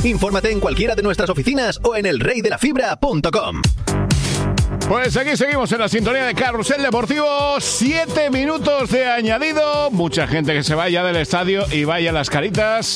Infórmate en cualquiera de nuestras oficinas o en elreydelafibra.com. Pues aquí seguimos en la sintonía de Carrusel Deportivo. 7 minutos de añadido. Mucha gente que se vaya del estadio y vaya a las caritas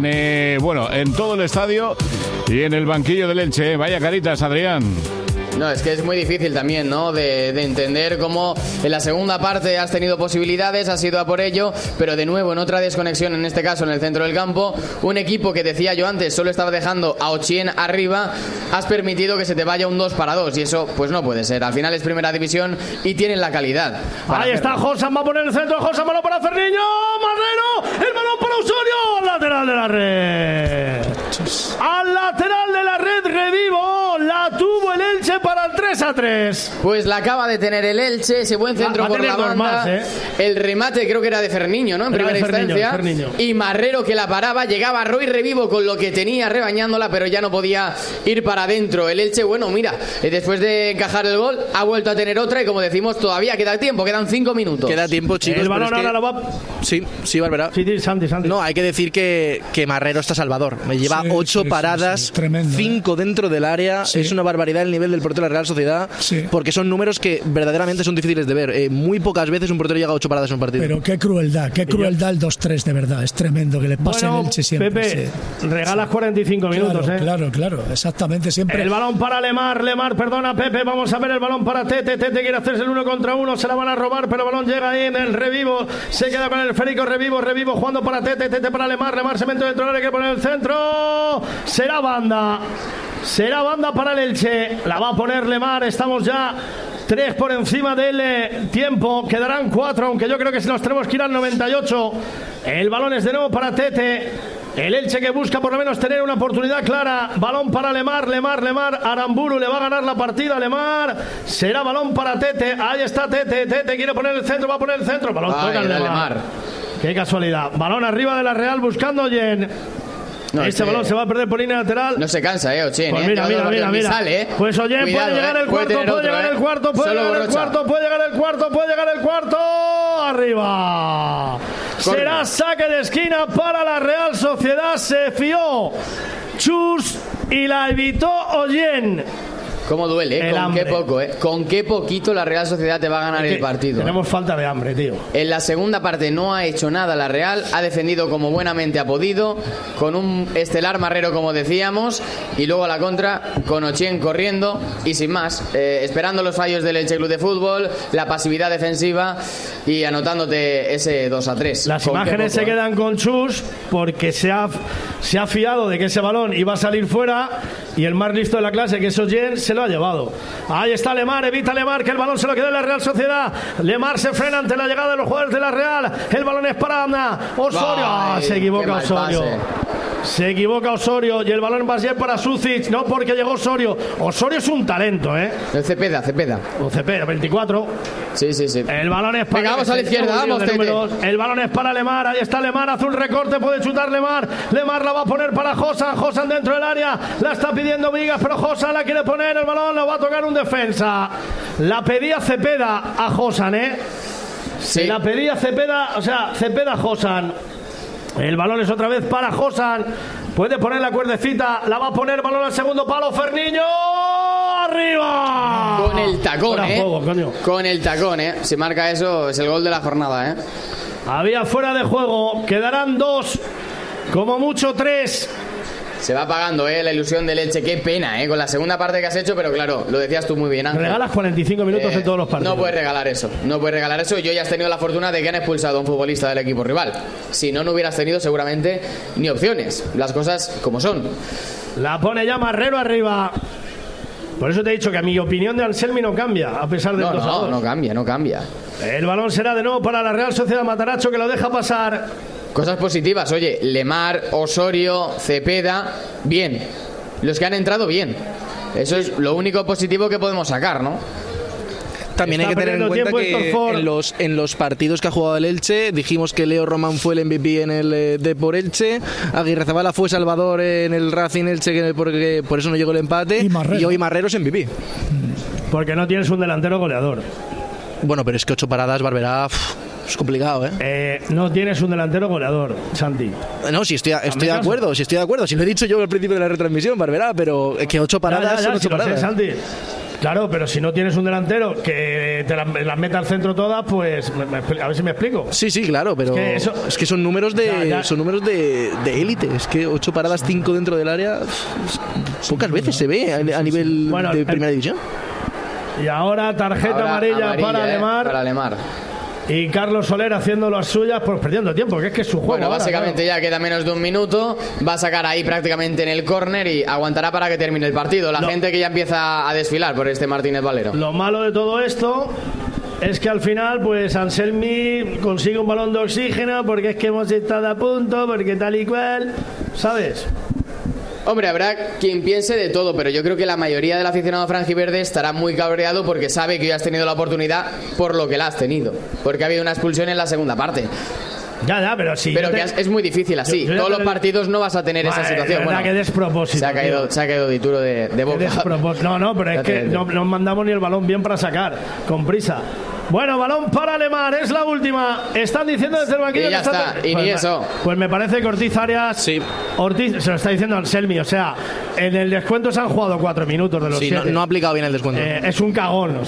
en todo el estadio y en el banquillo del Elche. Vaya caritas, Adrián. No, es que es muy difícil también, ¿no? De entender cómo en la segunda parte has tenido posibilidades, has ido a por ello, pero de nuevo en otra desconexión, en este caso en el centro del campo, un equipo que decía yo antes solo estaba dejando a Ochien arriba, has permitido que se te vaya un 2-2 y eso pues no puede ser. Al final es primera división y tienen la calidad. Ahí está Josan, va a poner el centro, Josan, balón para Ferniño, Marrero, el balón para Osorio, lateral de la red. Al lateral de la red, Revivo, la tuvo el Elche para el 3-3. Pues la acaba de tener el Elche, ese buen centro por la banda. Más, El remate creo que era de Ferniño, ¿no? En primera instancia. Ferniño. Y Marrero que la paraba, llegaba Roy Revivo con lo que tenía rebañándola, pero ya no podía ir para adentro. El Elche, bueno, mira, después de encajar el gol, ha vuelto a tener otra y como decimos, todavía queda tiempo, quedan 5 minutos. Queda tiempo, chicos. El balón ahora lo va... Sí, Barbera. Sí, Santi. No, hay que decir que Marrero está salvador. Me lleva 8 paradas, 5 dentro del área. Es una barbaridad el nivel del portero de la Real Sociedad, porque son números que verdaderamente son difíciles de ver. Muy pocas veces un portero llega a 8 paradas en un partido. Pero qué crueldad el 2-3, de verdad. Es tremendo que le pase el Elche siempre. Pepe, regalas 45 minutos, Claro, exactamente, siempre. El balón para Lemar, perdona, Pepe, vamos a ver el balón para Tete quiere hacerse el 1 contra 1, se la van a robar, pero el balón llega ahí en el Revivo, se queda con el esférico, Revivo jugando para Tete para Lemar se mete dentro del área, que poner el centro, será banda para el Elche, la va a poner Lemar, estamos ya 3 por encima del tiempo, quedarán 4, aunque yo creo que si nos tenemos que ir al 98. El balón es de nuevo para Tete, el Elche que busca por lo menos tener una oportunidad clara, balón para Lemar, Aramburu le va a ganar la partida, Lemar, será balón para Tete, ahí está Tete quiere poner el centro, va a poner el centro, balón toca Lemar. Qué casualidad, balón arriba de la Real buscando Oyen. No, balón se va a perder por línea lateral. No se cansa, Ochien. Pues mira. Sale, Pues Oyen puede llegar el cuarto, puede llegar el cuarto. Arriba. Corre. Será saque de esquina para la Real Sociedad. Se fió Chus y la evitó Oyen. Cómo duele, con qué poco, con qué poquito la Real Sociedad te va a ganar el partido. Tenemos falta de hambre, tío. En la segunda parte no ha hecho nada la Real, ha defendido como buenamente ha podido, con un estelar Marrero como decíamos, y luego a la contra con Ochien corriendo y sin más, esperando los fallos del Elche Club de Fútbol, la pasividad defensiva y anotándote ese 2-3. Las imágenes se quedan con Chus porque se ha fiado de que ese balón iba a salir fuera y el más listo de la clase, que es Oyen, se lo ha llevado. Ahí está Lemar, evita Lemar que el balón se lo queda en la Real Sociedad. Lemar se frena ante la llegada de los jugadores de la Real. El balón es para Osorio. Se equivoca Osorio. Se equivoca Osorio y el balón va a ser para Sucic, no porque llegó Osorio. Osorio es un talento, El Cepeda. O Cepeda, 24. Sí. El balón es para... Venga, vamos a la izquierda, vamos, el balón es para Lemar, ahí está Lemar, hace un recorte, puede chutar Lemar la va a poner para Josan dentro del área, la está pidiendo Vigas, pero Josan la quiere poner, el balón lo va a tocar un defensa. La pedía Cepeda a Josan, Sí. La pedía Cepeda Josan. El balón es otra vez para Josan. Puede poner la cuerdecita. La va a poner, balón al segundo palo. Ferniño. ¡Arriba! Con el tacón, Con el tacón, Si marca eso, es el gol de la jornada, Había fuera de juego. Quedarán 2. Como mucho 3. Se va apagando, la ilusión del Elche. Qué pena, con la segunda parte que has hecho, pero claro, lo decías tú muy bien, Ángel. Regalas 45 minutos en todos los partidos. No puedes regalar eso. Yo ya has tenido la fortuna de que han expulsado a un futbolista del equipo rival. Si no hubieras tenido seguramente ni opciones. Las cosas como son. La pone ya Marrero arriba. Por eso te he dicho que a mi opinión de Anselmi no cambia, a pesar del 2-2. No cambia. El balón será de nuevo para la Real Sociedad. Matarazzo que lo deja pasar. Cosas positivas, oye, Lemar, Osorio, Cepeda, bien. Los que han entrado, bien. Eso es lo único positivo que podemos sacar, ¿no? También hay que tener en cuenta que en los partidos que ha jugado el Elche dijimos que Leo Román fue el MVP en el Depor Elche, Aguirrezabala fue Salvador en el Racing Elche, porque por eso no llegó el empate, y hoy Marrero es MVP. Porque no tienes un delantero goleador. Bueno, pero es que 8 paradas, Barberá... Es complicado, no tienes un delantero goleador, Santi. No, sí, estoy de acuerdo. Si lo he dicho yo al principio de la retransmisión, Barberá, pero que 8 paradas son 8 paradas. Sé, Santi. Claro, pero si no tienes un delantero que te las meta al centro todas, pues a ver si me explico. Sí, claro, pero es que son números de élite. Es que 8 paradas, 5 dentro del área, pocas veces se ve a nivel de primera división. Y ahora tarjeta amarilla para Lemar. Y Carlos Soler haciendo las suyas, pues perdiendo tiempo, que es su juego. Bueno, básicamente ya queda menos de un minuto. Va a sacar ahí prácticamente en el córner y aguantará para que termine el partido. La gente que ya empieza a desfilar por este Martínez Valero. Lo malo de todo esto es que al final, pues Anselmi consigue un balón de oxígeno porque es que hemos estado a punto, porque tal y cual, ¿sabes? Hombre, habrá quien piense de todo, pero yo creo que la mayoría del aficionado franjiverde estará muy cabreado porque sabe que hoy has tenido la oportunidad por lo que la has tenido, porque ha habido una expulsión en la segunda parte. Ya, pero sí. Pero que es muy difícil así. Todos los partidos no vas a tener esa situación. Bueno, que despropósito. Se ha caído Dituro de boca. No, pero es que no mandamos ni el balón bien para sacar, con prisa. Bueno, balón para Lemar, es la última. Están diciendo desde el banquillo y ya que está. Y ni eso. Pues me parece que Ortiz Arias. Sí. Ortiz se lo está diciendo Anselmi. O sea, en el descuento se han jugado 4 minutos de los 7. No ha aplicado bien el descuento. Es un cagón,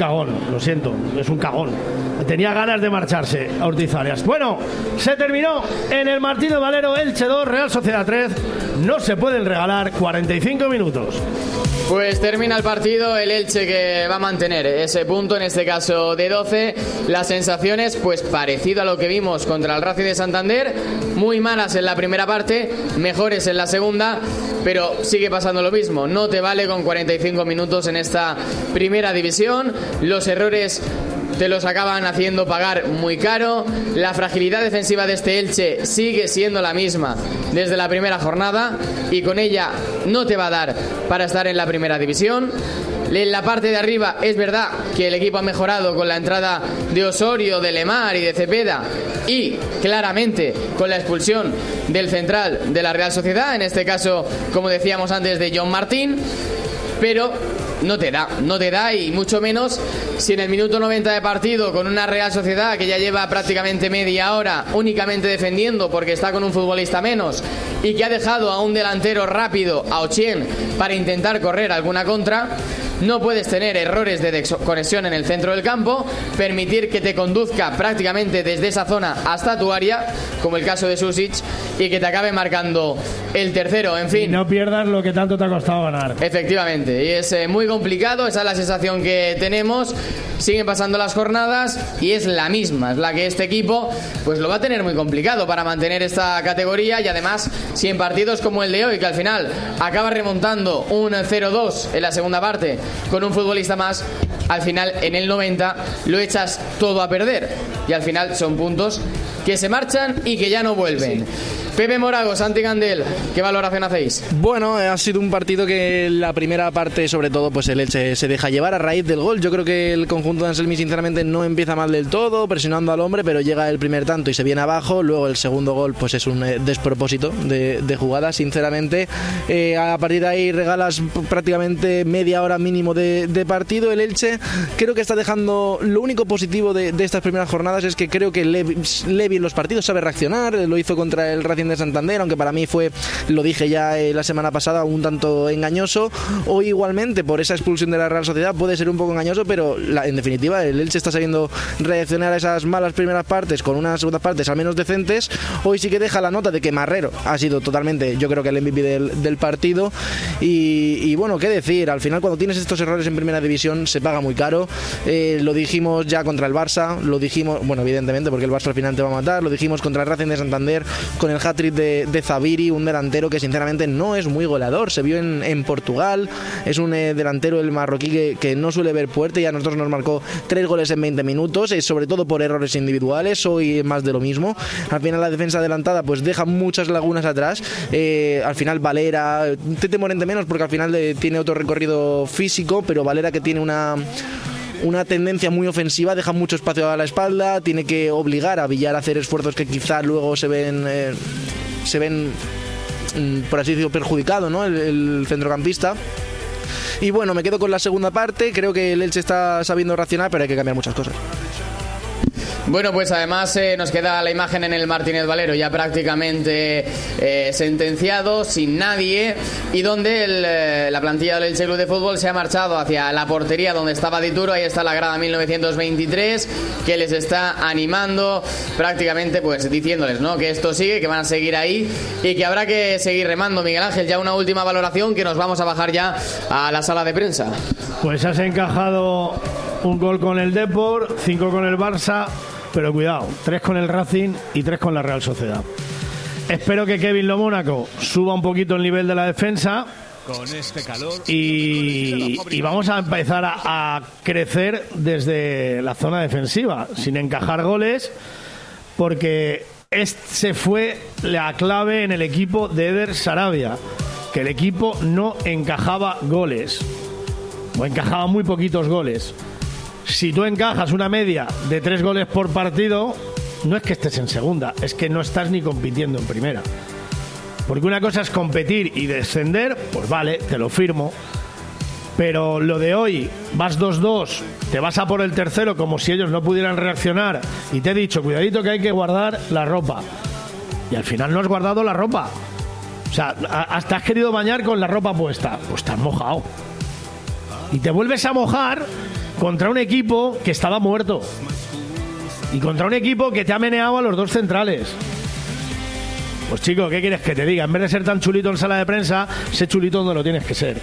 lo siento, es un cagón. Tenía ganas de marcharse Ortiz Arias. Bueno, se terminó en el Martínez Valero, Elche 2, Real Sociedad 3. No se pueden regalar 45 minutos. Pues termina el partido, el Elche que va a mantener ese punto, en este caso de 12. Las sensaciones, pues parecido a lo que vimos contra el Racing de Santander. Muy malas en la primera parte, mejores en la segunda, pero sigue pasando lo mismo. No te vale con 45 minutos en esta primera división. Los errores te los acaban haciendo pagar muy caro. La fragilidad defensiva de este Elche sigue siendo la misma desde la primera jornada y con ella no te va a dar para estar en la primera división. En la parte de arriba es verdad que el equipo ha mejorado con la entrada de Osorio, de Lemar y de Cepeda y claramente con la expulsión del central de la Real Sociedad, en este caso, como decíamos antes, de John Martín, pero no te da y mucho menos si en el minuto 90 de partido, con una Real Sociedad que ya lleva prácticamente media hora únicamente defendiendo porque está con un futbolista menos y que ha dejado a un delantero rápido, a Ochien, para intentar correr alguna contra. No puedes tener errores de desconexión en el centro del campo, permitir que te conduzca prácticamente desde esa zona hasta tu área, como el caso de Susic, y que te acabe marcando el tercero. En fin, y no pierdas lo que tanto te ha costado ganar. Efectivamente, y es muy complicado, esa es la sensación que tenemos. Siguen pasando las jornadas y es la misma, es la que este equipo pues lo va a tener muy complicado para mantener esta categoría, y además si en partidos como el de hoy, que al final acaba remontando un 0-2 en la segunda parte con un futbolista más, al final en el 90 lo echas todo a perder y al final son puntos que se marchan y que ya no vuelven. Sí. Pepe Morago, Santi Candel, ¿qué valoración hacéis? Bueno, ha sido un partido que la primera parte, sobre todo, pues el Elche se deja llevar a raíz del gol. Yo creo que el conjunto de Anselmi, sinceramente, no empieza mal del todo, presionando al hombre, pero llega el primer tanto y se viene abajo. Luego el segundo gol, pues es un despropósito de jugada, sinceramente. A partir de ahí regalas prácticamente media hora mínimo de partido. El Elche creo que está dejando... Lo único positivo de estas primeras jornadas es que creo que Levi en los partidos sabe reaccionar. Lo hizo contra el Racing de Santander, aunque para mí fue, lo dije ya la semana pasada, un tanto engañoso. Hoy igualmente, por esa expulsión de la Real Sociedad, puede ser un poco engañoso, pero en definitiva el Elche está sabiendo reaccionar a esas malas primeras partes con unas segundas partes al menos decentes. Hoy sí que deja la nota de que Marrero ha sido totalmente, yo creo que el MVP del partido, y bueno, qué decir, al final cuando tienes estos errores en primera división se paga muy caro. Lo dijimos ya contra el Barça, lo dijimos, bueno, evidentemente porque el Barça al final te va a matar, lo dijimos contra el Racing de Santander con el hat-trick de Zaviri, un delantero que sinceramente no es muy goleador. Se vio en Portugal, es un delantero, el marroquí, que no suele ver puerta, y a nosotros nos marcó 3 goles en 20 minutos, sobre todo por errores individuales. Hoy es más de lo mismo. Al final la defensa adelantada pues deja muchas lagunas atrás. Al final Valera, Tete Morente menos porque al final tiene otro recorrido físico, pero Valera, que tiene una tendencia muy ofensiva, deja mucho espacio a la espalda, tiene que obligar a Villar a hacer esfuerzos que quizá luego se ven por así decirlo perjudicado, ¿no? El centrocampista. Y bueno, me quedo con la segunda parte. Creo que el Elche está sabiendo reaccionar, pero hay que cambiar muchas cosas. Bueno, pues además nos queda la imagen en el Martínez Valero ya prácticamente sentenciado, sin nadie, y donde la plantilla del Elche Club de Fútbol se ha marchado hacia la portería donde estaba Dituro. Ahí está la grada 1923 que les está animando, prácticamente pues diciéndoles, ¿no?, que esto sigue, que van a seguir ahí y que habrá que seguir remando. Miguel Ángel, ya una última valoración, que nos vamos a bajar ya a la sala de prensa. Pues has encajado un gol con el Depor, 5 con el Barça, pero cuidado, 3 con el Racing y 3 con la Real Sociedad. Espero que Kevin Lo Mónaco suba un poquito el nivel de la defensa con este calor y vamos a empezar a crecer desde la zona defensiva, sin encajar goles, porque se fue la clave en el equipo de Eder Sarabia, que el equipo no encajaba goles, o encajaba muy poquitos goles. Si tú encajas una media de 3 goles por partido, no es que estés en segunda, es que no estás ni compitiendo en primera. Porque una cosa es competir y descender, pues vale, te lo firmo. Pero lo de hoy, vas 2-2, te vas a por el tercero como si ellos no pudieran reaccionar, y te he dicho, cuidadito que hay que guardar la ropa. Y al final no has guardado la ropa. O sea, hasta has querido bañar con la ropa puesta. Pues te has mojado. Y te vuelves a mojar contra un equipo que estaba muerto y contra un equipo que te ha meneado a los 2 centrales. Pues chico, ¿qué quieres que te diga? En vez de ser tan chulito en sala de prensa, sé chulito donde lo tienes que ser,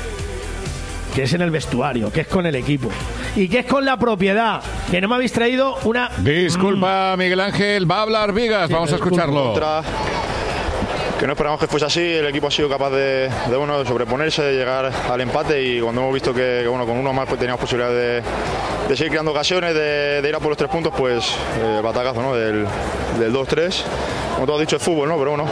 que es en el vestuario, que es con el equipo y que es con la propiedad, que no me habéis traído una... Disculpa, Miguel Ángel, va a hablar Vigas, vamos a escucharlo. Que no esperamos que fuese así, el equipo ha sido capaz de sobreponerse, de llegar al empate, y cuando hemos visto que con uno más pues teníamos posibilidad de seguir creando ocasiones, de ir a por los 3 puntos, pues el batacazo, ¿no?, del 2-3. Como tú has dicho, es fútbol, ¿no? Pero bueno,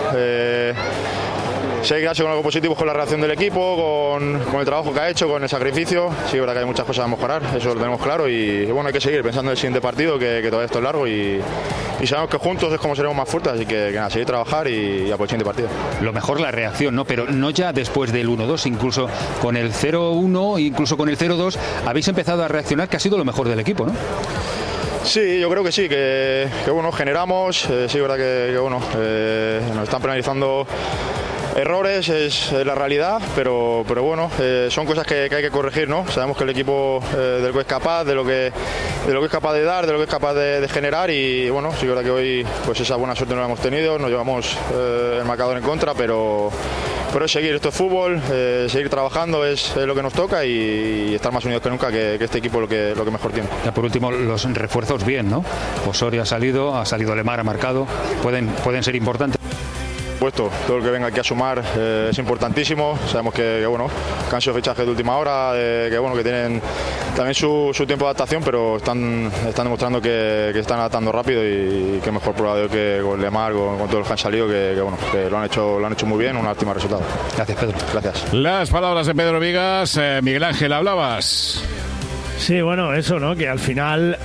sí hay que quedarse con algo positivo con la reacción del equipo, con el trabajo que ha hecho, con el sacrificio. Sí, es verdad que hay muchas cosas a mejorar, eso lo tenemos claro, y bueno, hay que seguir pensando en el siguiente partido, que todavía esto es largo, y sabemos que juntos es como seremos más fuertes, así que nada, seguir trabajar y a por el siguiente partido. Lo mejor la reacción, ¿no? Pero no ya después del 1-2, incluso con el 0-1, incluso con el 0-2, habéis empezado a reaccionar, que ha sido lo mejor del equipo, ¿no? Sí, yo creo que sí, que bueno, generamos, sí, es verdad que bueno, nos están penalizando errores, es la realidad, pero bueno, son cosas que hay que corregir, ¿no? Sabemos que el equipo de lo que es capaz, de lo que es capaz de dar, de lo que es capaz de generar, y bueno, sí, es verdad que hoy pues esa buena suerte no la hemos tenido, nos llevamos el marcador en contra, pero es seguir, esto es fútbol, seguir trabajando es lo que nos toca, y estar más unidos que nunca, que este equipo lo que mejor tiene. Ya por último, los refuerzos bien, ¿no? Osorio ha salido Lemar, ha marcado, pueden ser importantes. Puesto, todo el que venga aquí a sumar es importantísimo. Sabemos que bueno, que han sido fichajes de última hora, que bueno, que tienen también su tiempo de adaptación, pero están demostrando que están adaptando rápido, y que mejor prueba de hoy que con Lemar, con todos los que han salido, que bueno, que lo han hecho muy bien, un óptimo resultado. Gracias, Pedro. Gracias. Las palabras de Pedro Vigas. Miguel Ángel, hablabas. Sí, bueno, eso, ¿no? Que al final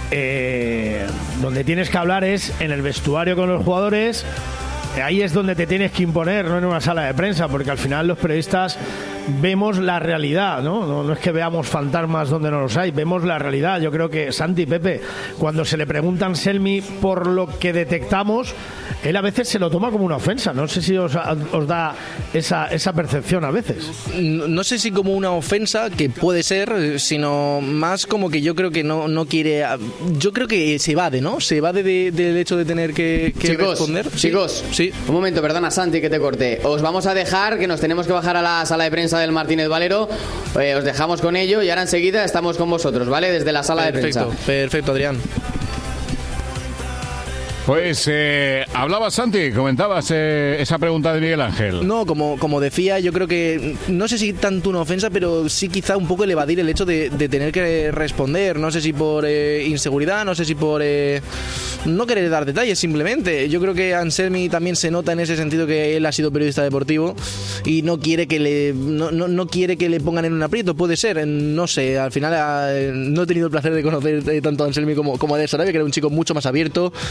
donde tienes que hablar es en el vestuario con los jugadores. Ahí es donde te tienes que imponer, no en una sala de prensa, porque al final los periodistas vemos la realidad, ¿no? No es que veamos fantasmas donde no los hay, vemos la realidad. Yo creo que Santi, Pepe, cuando se le pregunta a Anselmi por lo que detectamos, él a veces se lo toma como una ofensa. No sé si os da esa percepción a veces. No sé si como una ofensa, que puede ser, sino más como que yo creo que no quiere... Yo creo que se evade, ¿no? Se evade del hecho de tener que responder. Chicos, sí. Un momento, perdona, Santi, que te corté. Os vamos a dejar, que nos tenemos que bajar a la sala de prensa del Martínez Valero. Os dejamos con ello y ahora enseguida estamos con vosotros, ¿vale? Desde la sala de prensa. Perfecto, Adrián. Pues hablabas, Santi, comentabas esa pregunta de Miguel Ángel. No, como decía, yo creo que no sé si tanto una ofensa, pero sí quizá un poco el evadir el hecho de tener que responder. No sé si por inseguridad, no sé si por no querer dar detalles simplemente. Yo creo que Anselmi también se nota en ese sentido que él ha sido periodista deportivo y no quiere que le pongan en un aprieto. Puede ser, no sé, al final no he tenido el placer de conocer tanto a Anselmi como a Eder Sarabia, que era un chico mucho más abierto, que era un chico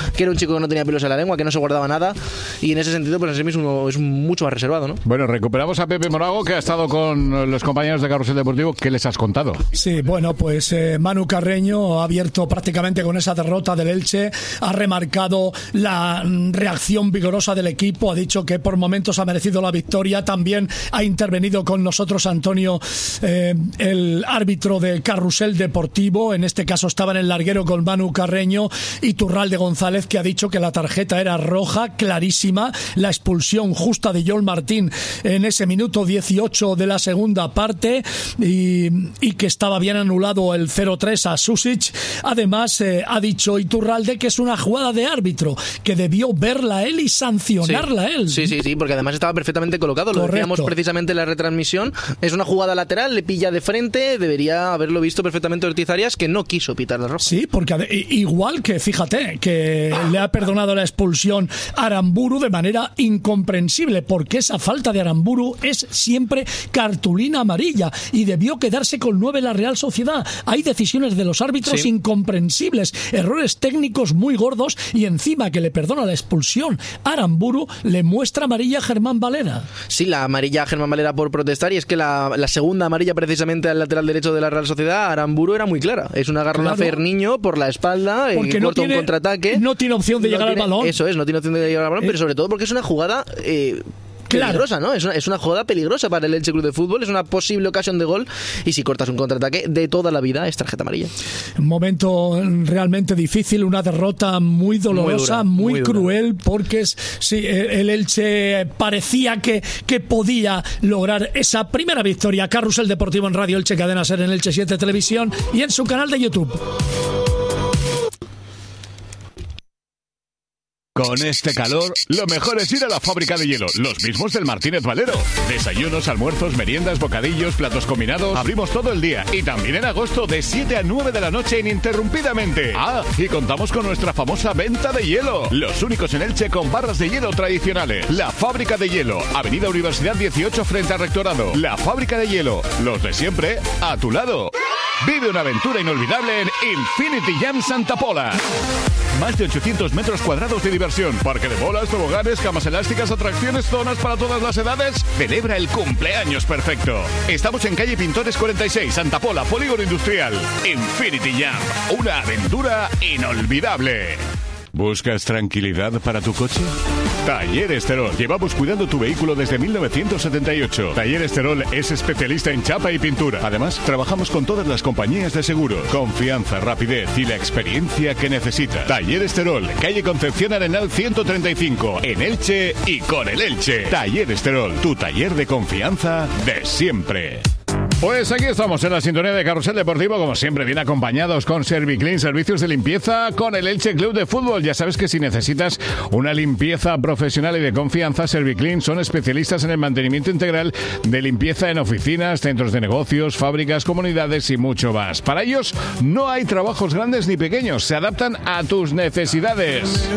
chico que no tenía pelos en la lengua, que no se guardaba nada, y en ese sentido pues en sí mismo es mucho más reservado, ¿no? Bueno, recuperamos a Pepe Morago, que ha estado con los compañeros de Carrusel Deportivo. ¿Qué les has contado? Sí, bueno, pues Manu Carreño ha abierto prácticamente con esa derrota del Elche, ha remarcado la reacción vigorosa del equipo, ha dicho que por momentos ha merecido la victoria. También ha intervenido con nosotros Antonio, el árbitro de Carrusel Deportivo, en este caso estaba en el larguero con Manu Carreño, y Turralde González, que ha dicho que la tarjeta era roja, clarísima, la expulsión justa de Joel Martín en ese minuto 18 de la segunda parte, y que estaba bien anulado el 0-3 a Susic. Además ha dicho Iturralde que es una jugada de árbitro, que debió verla él y sancionarla él. Sí, porque además estaba perfectamente colocado. Lo decíamos precisamente en la retransmisión. Es una jugada lateral, le pilla de frente, debería haberlo visto perfectamente Ortiz Arias, que no quiso pitar la roja. Sí, porque igual que, fíjate, que le ha perdonado la expulsión a Aramburu de manera incomprensible, porque esa falta de Aramburu es siempre cartulina amarilla, y debió quedarse con 9 la Real Sociedad. Hay decisiones de los árbitros incomprensibles, errores técnicos muy gordos, y encima que le perdona la expulsión a Aramburu, le muestra amarilla a Germán Valera. Sí, la amarilla a Germán Valera por protestar, y es que la segunda amarilla precisamente al lateral derecho de la Real Sociedad, Aramburu, era muy clara. Es un agarrón a Ferniño por la espalda, porque corta un contraataque. No tiene opción de llegar al balón. Eso es, no tiene opción de llegar al balón, pero sobre todo porque es una jugada peligrosa, ¿no? Es una jugada peligrosa para el Elche Club de Fútbol, es una posible ocasión de gol, y si cortas un contraataque de toda la vida es tarjeta amarilla. Un momento realmente difícil, una derrota muy dolorosa, muy cruel, porque el Elche parecía que podía lograr esa primera victoria. Carrusel Deportivo en Radio Elche, Cadena SER, en Elche 7 Televisión y en su canal de YouTube. Con este calor, lo mejor es ir a la Fábrica de Hielo, los mismos del Martínez Valero. Desayunos, almuerzos, meriendas, bocadillos, platos combinados. Abrimos todo el día y también en agosto de 7 a 9 de la noche ininterrumpidamente. Y contamos con nuestra famosa venta de hielo. Los únicos en Elche con barras de hielo tradicionales. La Fábrica de Hielo, Avenida Universidad 18 frente al Rectorado. La Fábrica de Hielo, los de siempre a tu lado. Vive una aventura inolvidable en Infinity Jam Santa Pola. Más de 800 metros cuadrados de diversión, parque de bolas, toboganes, camas elásticas, atracciones, zonas para todas las edades. Celebra el cumpleaños perfecto. Estamos en calle Pintores 46, Santa Pola, Polígono Industrial. Infinity Jam, una aventura inolvidable. ¿Buscas tranquilidad para tu coche? Talleres Terol. Llevamos cuidando tu vehículo desde 1978. Talleres Terol es especialista en chapa y pintura. Además, trabajamos con todas las compañías de seguro. Confianza, rapidez y la experiencia que necesitas. Talleres Terol, calle Concepción Arenal 135, en Elche y con el Elche. Talleres Terol, tu taller de confianza de siempre. Pues aquí estamos en la sintonía de Carrusel Deportivo, como siempre, bien acompañados con Serviclean, servicios de limpieza con el Elche Club de Fútbol. Ya sabes que si necesitas una limpieza profesional y de confianza, Serviclean son especialistas en el mantenimiento integral de limpieza en oficinas, centros de negocios, fábricas, comunidades y mucho más. Para ellos no hay trabajos grandes ni pequeños, se adaptan a tus necesidades.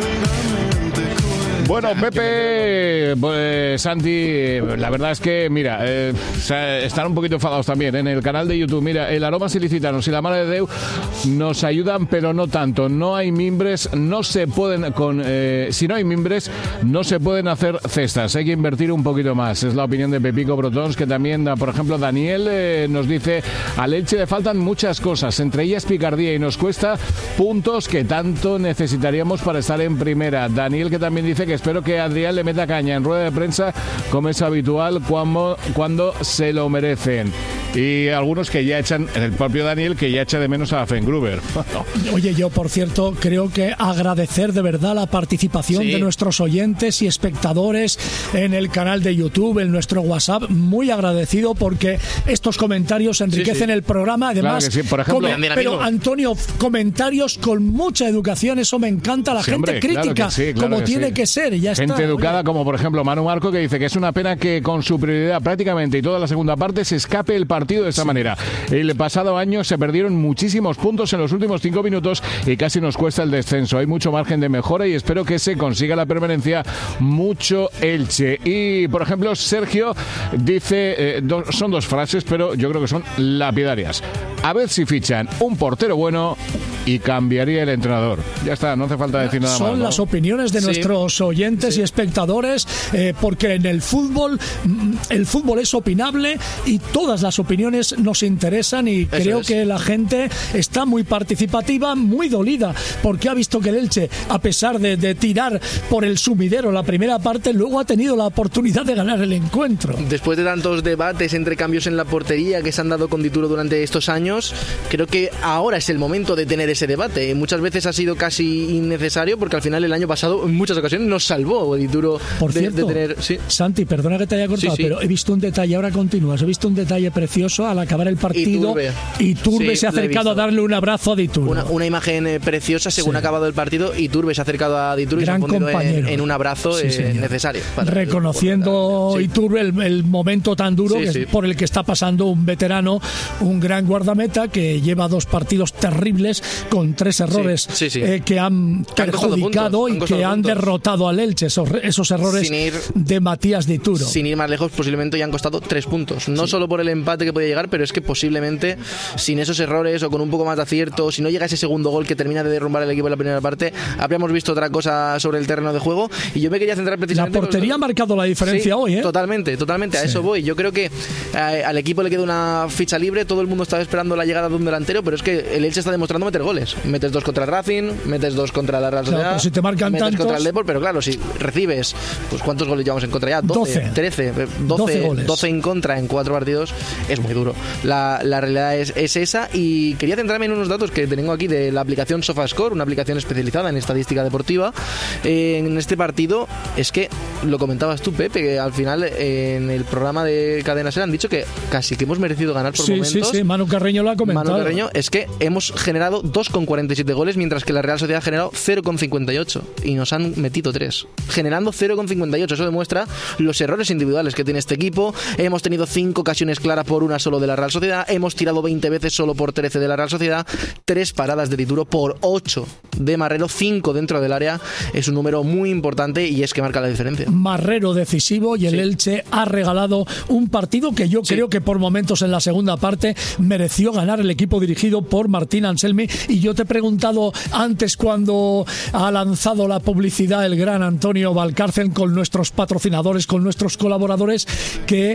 Bueno, Pepe, pues Santi, la verdad es que, mira, están un poquito enfadados también en el canal de YouTube. Mira, el Aromas Ilicitanos y la Mare de Déu nos ayudan, pero no tanto. No hay mimbres, no se pueden, si no hay mimbres, no se pueden hacer cestas. Hay que invertir un poquito más. Es la opinión de Pepico Brotons, que también, por ejemplo, Daniel nos dice, al Elche le faltan muchas cosas, entre ellas picardía, y nos cuesta puntos que tanto necesitaríamos para estar en primera. Daniel, que también dice que espero que Adrián le meta caña en rueda de prensa, como es habitual cuando se lo merecen. Y algunos que ya echan, el propio Daniel, que ya echa de menos a Fengruber. Oye, yo por cierto creo que agradecer de verdad la participación de nuestros oyentes y espectadores en el canal de YouTube, en nuestro WhatsApp, muy agradecido, porque estos comentarios enriquecen el programa. Además, claro que sí. Por ejemplo, pero Antonio, comentarios con mucha educación, eso me encanta. La gente crítica, claro que como tiene que ser. Ya gente está, educada, como por ejemplo Manu Marco, que dice que es una pena que con su prioridad prácticamente y toda la segunda parte se escape el partido de esta manera. El pasado año se perdieron muchísimos puntos en los últimos 5 minutos y casi nos cuesta el descenso. Hay mucho margen de mejora y espero que se consiga la permanencia. Mucho Elche. Y por ejemplo Sergio dice, son dos frases, pero yo creo que son lapidarias: a ver si fichan un portero bueno y cambiaría el entrenador. Ya está, no hace falta decir nada más. Son las opiniones de nuestros oyentes y espectadores, porque en el fútbol es opinable y todas las opiniones nos interesan, y creo que la gente está muy participativa, muy dolida, porque ha visto que el Elche, a pesar de tirar por el sumidero la primera parte, luego ha tenido la oportunidad de ganar el encuentro. Después de tantos debates entre cambios en la portería que se han dado con Dituro durante estos años, creo que ahora es el momento de tener ese debate. Muchas veces ha sido casi innecesario, porque al final el año pasado en muchas ocasiones nos salvó Dituro de tener... Sí. Santi, perdona que te haya cortado, pero he visto un detalle, ahora continúas, he visto un detalle precioso al acabar el partido. Iturbe se ha acercado a darle un abrazo a Dituro. Una imagen preciosa según ha acabado el partido. Iturbe se ha acercado a Dituro y se ha fundido en un abrazo necesario. Reconociendo Iturbe el momento tan duro por el que está pasando un veterano, un gran guardameta que lleva 2 partidos terribles con 3 errores que han perjudicado y que han derrotado al Elche. Esos errores de Matías Dituro. Sin ir más lejos, posiblemente ya han costado 3 puntos. No solo por el empate que podía llegar, pero es que posiblemente sin esos errores o con un poco más de acierto, si no llega ese segundo gol que termina de derrumbar el equipo en la primera parte, habríamos visto otra cosa sobre el terreno de juego. Y yo me quería centrar precisamente... La portería ha marcado la diferencia hoy, ¿eh? Totalmente, a eso voy. Yo creo que al equipo le queda una ficha libre. Todo el mundo estaba esperando la llegada de un delantero, pero es que el Elche está demostrando meter goles. Metes 2 contra el Racing, metes 2 contra la Real Sociedad, pero si te marcan metes tantos... contra el Depor, pero claro, si recibes, pues ¿cuántos goles llevamos en contra ya? 12, 13, 12 en contra en 4 partidos, es muy duro. La realidad es esa, y quería centrarme en unos datos que tengo aquí de la aplicación SofaScore, una aplicación especializada en estadística deportiva. En este partido, es que lo comentabas tú, Pepe, que al final en el programa de Cadena Ser han dicho que casi que hemos merecido ganar por momentos. Sí, Manu Carreño lo ha comentado. Manu Carreño, es que hemos generado 2,47 goles, mientras que la Real Sociedad ha generado 0,58 y nos han metido 3, generando 0,58. Eso demuestra los errores individuales que tiene este equipo. Hemos tenido 5 ocasiones claras por una solo de la Real Sociedad, hemos tirado 20 veces solo por 13 de la Real Sociedad, 3 paradas de Dituro por 8 de Marrero, 5 dentro del área. Es un número muy importante y es que marca la diferencia. Marrero decisivo, y el Elche ha regalado un partido que yo creo que por momentos en la segunda parte mereció ganar el equipo dirigido por Martín Anselmi. Y yo te he preguntado antes, cuando ha lanzado la publicidad el gran Antonio Valcárcel con nuestros patrocinadores, con nuestros colaboradores, qué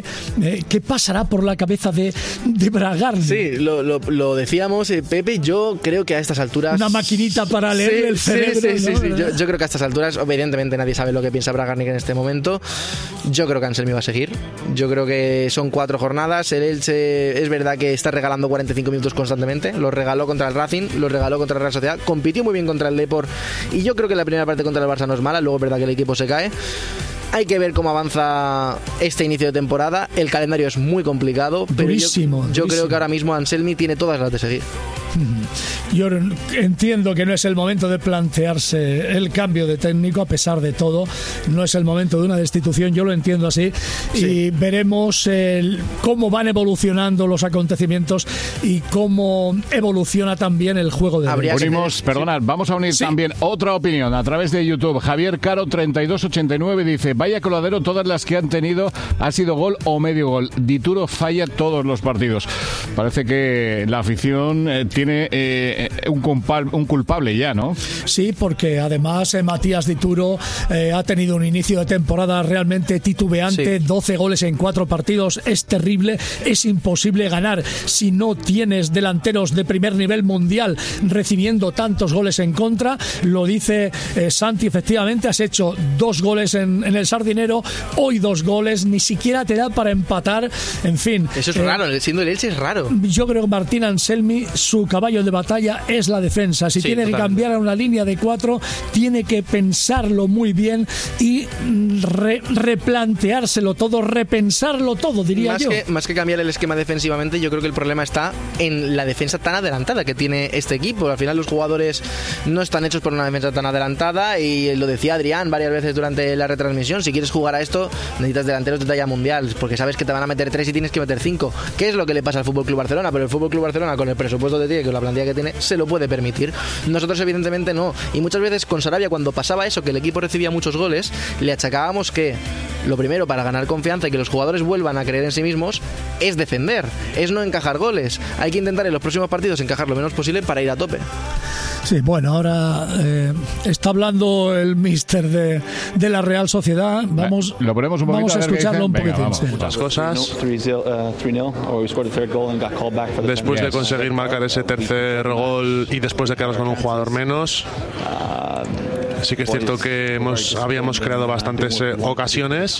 pasará por la cabeza de Bragarni. Sí, lo decíamos, Pepe. Yo creo que a estas alturas... Una maquinita para leer el cerebro. Sí. Yo creo que a estas alturas, evidentemente nadie sabe lo que piensa Bragarni en este momento. Yo creo que Anselmi va a seguir. Yo creo que son 4 jornadas. El Elche es verdad que está regalando 45 minutos constantemente. Lo regaló contra el Racing, lo regaló contra la Real Sociedad, compitió muy bien contra el Depor, y yo creo que la primera parte contra el Barça no es mala. Luego es verdad que el equipo se cae. Hay que ver cómo avanza este inicio de temporada. El calendario es muy complicado, pero yo creo que ahora mismo Anselmi tiene todas las de seguir. Yo entiendo que no es el momento de plantearse el cambio de técnico, a pesar de todo. No es el momento de una destitución, yo lo entiendo así. Y veremos cómo van evolucionando los acontecimientos y cómo evoluciona también el juego de vamos a unir también otra opinión a través de YouTube. Javier Caro 3289 dice: vaya coladero todas las que han tenido, ha sido gol o medio gol. Dituro falla todos los partidos. Parece que la afición tiene un culpable ya, ¿no? Sí, porque además Matías Dituro ha tenido un inicio de temporada realmente titubeante. 12 goles en 4 partidos, es terrible, es imposible ganar si no tienes delanteros de primer nivel mundial recibiendo tantos goles en contra. Lo dice Santi, efectivamente, has hecho 2 goles en el Sardinero, hoy 2 goles, ni siquiera te da para empatar, en fin. Eso es raro, siendo el Elche es raro. Yo creo que Martín Anselmi, su caballo de batalla es la defensa. Si tiene que cambiar a una línea de 4, tiene que pensarlo muy bien y replanteárselo todo, repensarlo todo, diría yo. Más que cambiar el esquema defensivamente, yo creo que el problema está en la defensa tan adelantada que tiene este equipo. Al final los jugadores no están hechos por una defensa tan adelantada, y lo decía Adrián varias veces durante la retransmisión: si quieres jugar a esto necesitas delanteros de talla mundial, porque sabes que te van a meter 3 y tienes que meter 5. ¿Qué es lo que le pasa al FC Barcelona? Pero el FC Barcelona, con el presupuesto que tiene, con la plantilla que tiene, se lo puede permitir. Nosotros evidentemente no. Y muchas veces con Sarabia, cuando pasaba eso, que el equipo recibía muchos goles, le achacábamos que lo primero para ganar confianza y que los jugadores vuelvan a creer en sí mismos es defender, es no encajar goles. Hay que intentar en los próximos partidos encajar lo menos posible para ir a tope. Sí, bueno, ahora está hablando el míster de la Real Sociedad. Vamos, lo ponemos un poquito, vamos a escucharlo un poquitín. Sí. Muchas cosas. Después de conseguir marcar ese tercer gol y después de quedarnos con un jugador menos, sí que es cierto que habíamos creado bastantes ocasiones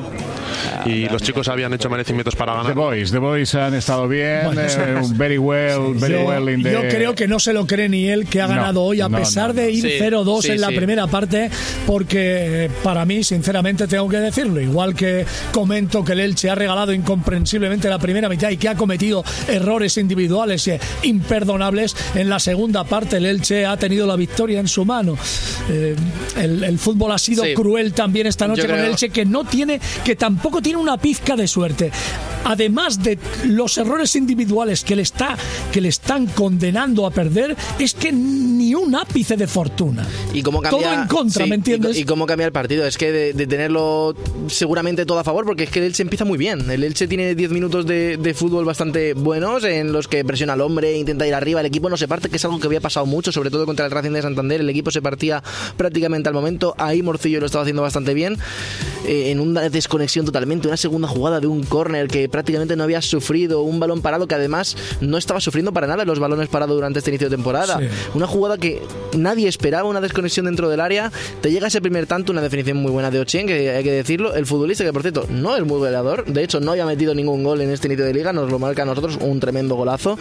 y los chicos habían hecho merecimientos para ganar. The Boys han estado bien, very well in the... Yo creo que no se lo cree ni él que ha ganado hoy, a pesar de ir 0-2 en la primera parte, porque para mí, sinceramente, tengo que decirlo, igual que comento que el Elche ha regalado incomprensiblemente la primera mitad y que ha cometido errores individuales imperdonables, en la segunda parte el Elche ha tenido la victoria en su mano. El fútbol ha sido cruel también esta noche con el Elche, que tampoco tiene una pizca de suerte. Además de los errores individuales que le están condenando a perder, es que ni un ápice de fortuna. Y cómo cambia, todo en contra, ¿me entiendes? Y cómo cambia el partido. Es que de tenerlo seguramente todo a favor, porque es que el Elche empieza muy bien. El Elche tiene 10 minutos de fútbol bastante buenos, en los que presiona al hombre, intenta ir arriba, el equipo no se parte, que es algo que había pasado mucho, sobre todo contra el Racing de Santander. El equipo se partía prácticamente al momento. Ahí Morcillo lo estaba haciendo bastante bien, en una desconexión totalmente, una segunda jugada de un córner que prácticamente no había sufrido, un balón parado que además no estaba sufriendo para nada los balones parados durante este inicio de temporada. Una jugada que nadie esperaba, una desconexión dentro del área, te llega ese primer tanto, una definición muy buena de Ochen, que hay que decirlo, el futbolista que por cierto no es muy goleador, de hecho no había metido ningún gol en este inicio de liga, nos lo marca a nosotros, un tremendo golazo,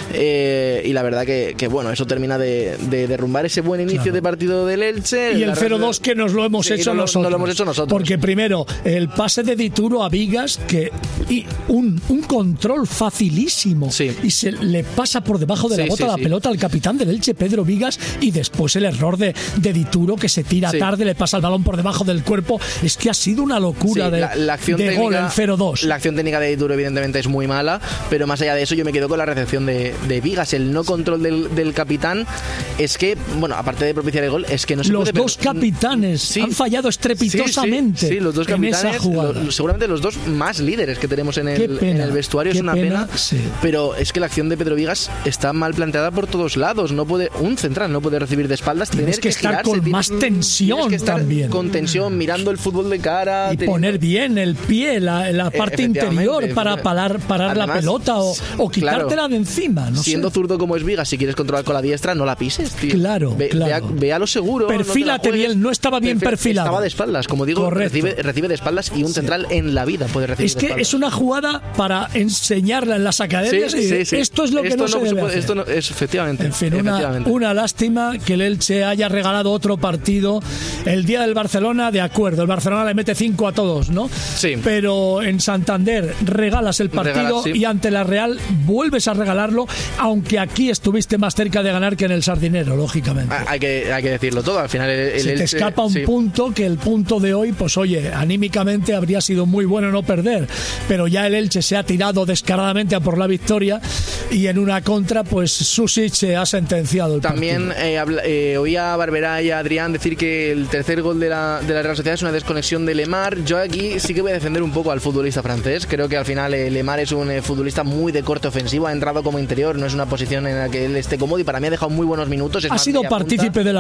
y la verdad que bueno, eso termina de derrumbar ese buen inicio de partido del Elche. Y el 0-2 que nos lo hemos hecho nosotros. No lo hemos hecho nosotros. Porque primero, el pase de Dituro a Vigas, y un control facilísimo, y se le pasa por debajo de la bota la pelota al capitán del Elche, Pedro Vigas, y después el error de Dituro, que se tira tarde, le pasa el balón por debajo del cuerpo. Es que ha sido una locura la acción de técnica, gol, el 0-2. La acción técnica de Dituro evidentemente es muy mala, pero más allá de eso yo me quedo con la recepción de Vigas, el no control del capitán. Es que, bueno, aparte de propiciar el gol, es que no se puede... Los dos capitanes han fallado estrepitosamente. Sí, los dos capitanes, seguramente los dos más líderes que tenemos en el vestuario, es una pena. Pero es que la acción de Pedro Vigas está mal planteada por todos lados. Un central no puede recibir de espaldas, tienes que estar con más tensión, que estar también con tensión, mirando el fútbol de cara y poner bien el pie, la parte interior para parar además, la pelota o quitártela de encima. Siendo zurdo como es Vigas, si quieres controlar con la diestra, no la pises, tío. Claro. Ve a lo seguro. Perfílate bien, no estaba bien perfilado. Estaba de espaldas, como digo, recibe de espaldas, y un central en la vida puede recibir. Es que es una jugada para enseñarla en las academias. Esto es lo que no se debe hacer. Esto no, es, efectivamente. En fin, una lástima que el Elche haya regalado otro partido. El día del Barcelona, de acuerdo, el Barcelona le mete 5 a todos, ¿no? Sí. Pero en Santander regalas el partido y ante la Real vuelves a regalarlo, aunque aquí estuviste más cerca de ganar que en el Sardinero, lógicamente. Hay que decirlo todo, al final el se te escapa un punto, que el punto de hoy, pues oye, anímicamente habría sido muy bueno no perder, pero ya el Elche se ha tirado descaradamente a por la victoria y en una contra, pues Susic se ha sentenciado el también oí a Barberá y a Adrián decir que el tercer gol de la Real Sociedad es una desconexión de Lemar. Yo aquí sí que voy a defender un poco al futbolista francés. Creo que al final Lemar es un futbolista muy de corte ofensivo, ha entrado como interior, no es una posición en la que él esté cómodo, y para mí ha dejado muy buenos minutos. Ha sido partícipe de la